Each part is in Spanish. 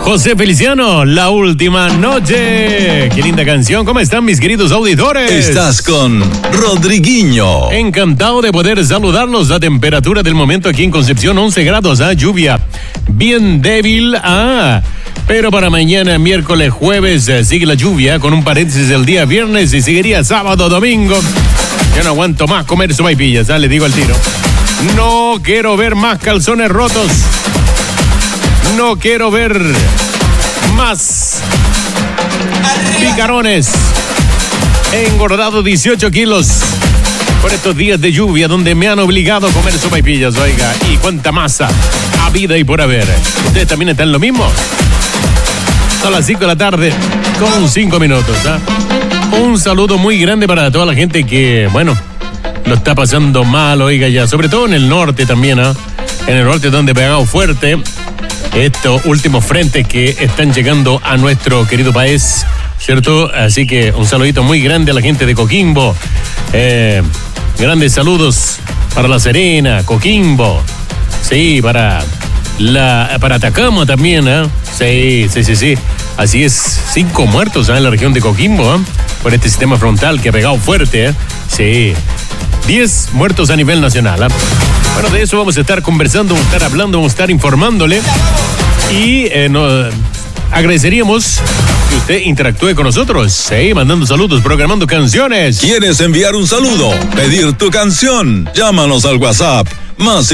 José Feliciano, La Última Noche. Qué linda canción. ¿Cómo están mis queridos auditores? Estás con Rodriguinho. Encantado de poder saludarlos. La temperatura del momento aquí en Concepción, 11 grados. Lluvia bien débil. Pero para mañana, miércoles, jueves, sigue la lluvia con un paréntesis el día viernes y seguiría sábado, domingo. Ya no aguanto más comer sopaipillas, le digo al tiro. No quiero ver más calzones rotos. No quiero ver más picarones. He engordado 18 kilos por estos días de lluvia donde me han obligado a comer sopaipillas, oiga. Y cuánta masa, a vida y por haber. ¿Ustedes también están lo mismo? A las 5 de la tarde con 5 minutos. Un saludo muy grande para toda la gente que, bueno, lo está pasando mal, oiga, ya. Sobre todo en el norte también, En el norte donde pegado fuerte estos últimos frentes que están llegando a nuestro querido país, ¿cierto? Así que un saludito muy grande a la gente de Coquimbo. Grandes saludos para La Serena, Coquimbo. Sí, para Atacama también, Sí. Así es, 5 muertos en la región de Coquimbo, por este sistema frontal que ha pegado fuerte, Sí. 10 muertos a nivel nacional, Bueno, de eso vamos a estar conversando, vamos a estar hablando, vamos a estar informándole. Y agradeceríamos que usted interactúe con nosotros, mandando saludos, programando canciones. ¿Quieres enviar un saludo? ¿Pedir tu canción? Llámanos al WhatsApp. Más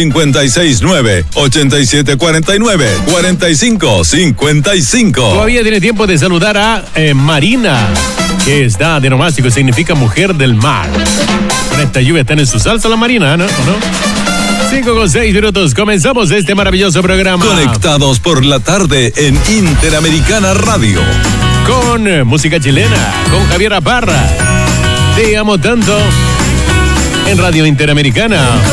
569-8749-4555. Todavía tiene tiempo de saludar a Marina, que está de nomástico, significa mujer del mar. Con esta lluvia están en su salsa la Marina, ¿no? ¿O no? 5:06 minutos, comenzamos este maravilloso programa. Conectados por la tarde en Interamericana Radio. Con música chilena, con Javier Aparra. Te amo tanto en Radio Interamericana.